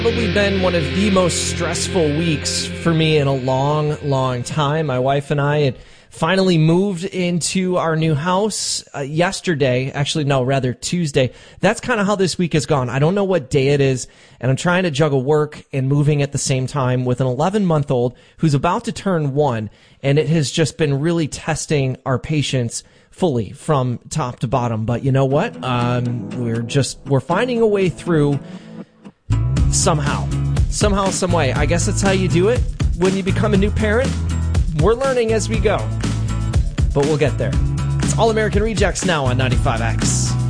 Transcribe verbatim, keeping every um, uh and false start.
Probably been one of the most stressful weeks for me in a long, long time. My wife and I had finally moved into our new house uh, yesterday. Actually, no, rather Tuesday. That's kind of how this week has gone. I don't know what day it is, and I'm trying to juggle work and moving at the same time with an eleven-month-old who's about to turn one, and it has just been really testing our patience fully from top to bottom. But you know what? Um, we're just, we're finding a way through somehow. Somehow, some way. I guess that's how you do it when you become a new parent. We're learning as we go, but we'll get there. It's All American Rejects now on ninety-five X.